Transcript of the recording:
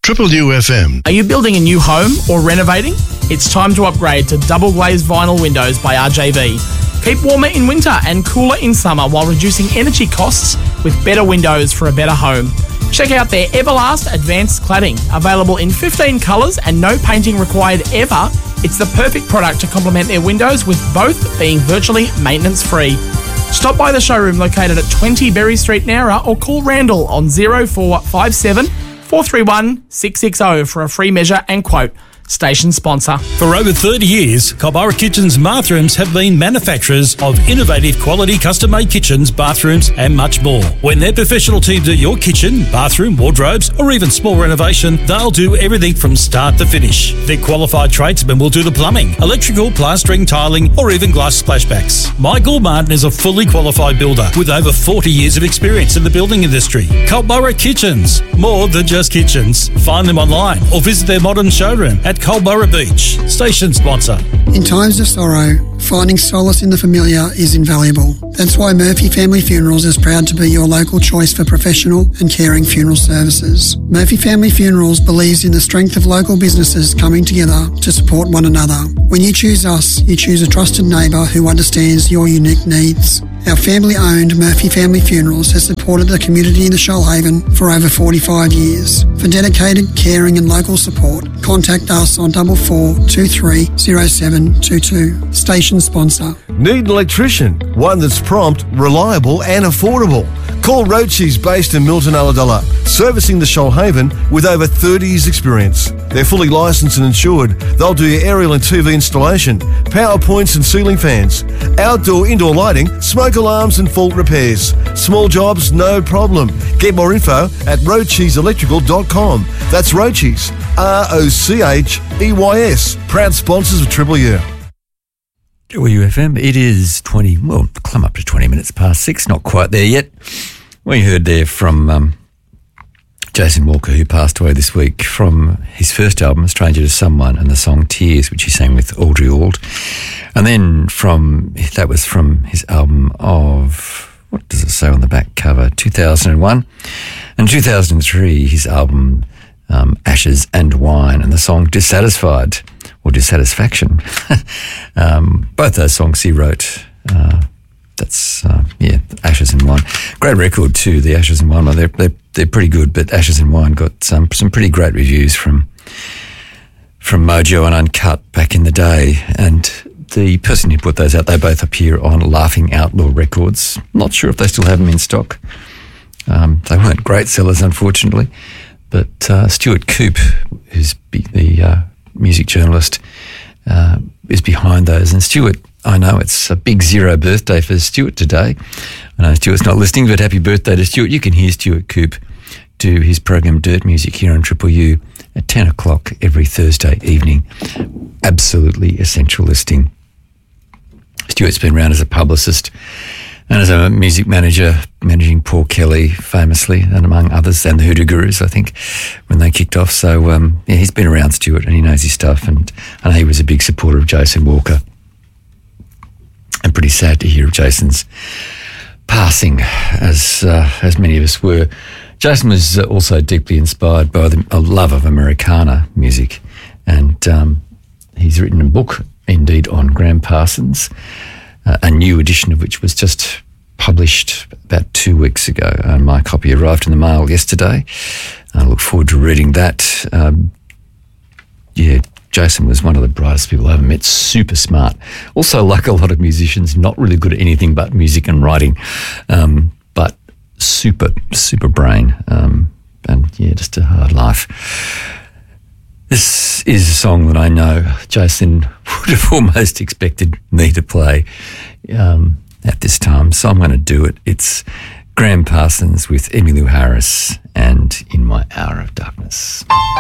Triple UFM. Are you building a new home or renovating? It's time to upgrade to double glazed vinyl windows by RJV. Keep warmer in winter and cooler in summer while reducing energy costs with better windows for a better home. Check out their Everlast Advanced Cladding, available in 15 colours and no painting required ever. It's the perfect product to complement their windows, with both being virtually maintenance free. Stop by the showroom located at 20 Berry Street, Nowra, or call Randall on 0457 431 660 for a free measure and quote. Station sponsor. For over 30 years, Culburra Kitchens Bathrooms have been manufacturers of innovative quality custom-made kitchens, bathrooms and much more. When their professional team do your kitchen, bathroom, wardrobes or even small renovation, they'll do everything from start to finish. Their qualified tradesmen will do the plumbing, electrical, plastering, tiling or even glass splashbacks. Michael Martin is a fully qualified builder with over 40 years of experience in the building industry. Culburra Kitchens, more than just kitchens. Find them online or visit their modern showroom at Culburra Beach. Station sponsor. In times of sorrow, finding solace in the familiar is invaluable. That's why Murphy Family Funerals is proud to be your local choice for professional and caring funeral services. Murphy Family Funerals believes in the strength of local businesses coming together to support one another. When you choose us, you choose a trusted neighbour who understands your unique needs. Our family-owned Murphy Family Funerals has supported the community in the Shoalhaven for over 45 years. For dedicated, caring and local support, contact us on 4423 0722. Station sponsor. Need an electrician? One that's prompt, reliable and affordable. Call Rochi's, based in Milton Ulladulla, servicing the Shoalhaven with over 30 years experience. They're fully licensed and insured. They'll do your aerial and TV installation, power points and ceiling fans, outdoor, indoor lighting, smoke alarms and fault repairs. Small jobs, no problem. Get more info at rocheselectrical.com. That's Roche's, ROCHEYS. Proud sponsors of Triple U. WFM, it is climb up to 20 minutes past 6, not quite there yet. We heard there from Jason Walker, who passed away this week, from his first album, Stranger to Someone, and the song Tears, which he sang with Audrey Auld. And then that was from his album of, what does it say on the back cover, 2001. And 2003, his album Ashes and Wine, and the song Dissatisfied, or Dissatisfaction. Both those songs he wrote. Ashes and Wine. Great record too, the Ashes and Wine. They're pretty good, but Ashes and Wine got some pretty great reviews from Mojo and Uncut back in the day. And the person who put those out, they both appear on Laughing Outlaw Records. Not sure if they still have them in stock. They weren't great sellers, unfortunately. But Stuart Coupe, who's the music journalist, is behind those. And Stuart, I know it's a big 0 birthday for Stuart today. I know Stuart's not listening, but happy birthday to Stuart. You can hear Stuart Coupe do his program Dirt Music here on Triple U at 10 o'clock every Thursday evening. Absolutely essential listening. Stuart's been around as a publicist and as a music manager, managing Paul Kelly famously, and among others, and the Hoodoo Gurus, I think, when they kicked off. So, he's been around, Stuart, and he knows his stuff. And I know he was a big supporter of Jason Walker. And pretty sad to hear of Jason's passing, as many of us were. Jason was also deeply inspired by a love of Americana music. And he's written a book, indeed, on Graham Parsons, a new edition of which was just published about 2 weeks ago. And my copy arrived in the mail yesterday. I look forward to reading that. Jason was one of the brightest people I ever met, super smart. Also, like a lot of musicians, not really good at anything but music and writing, but super brain, just a hard life. This is a song that I know Jason would have almost expected me to play at this time, so I'm going to do it. It's Graham Parsons with Emmylou Harris and In My Hour of Darkness.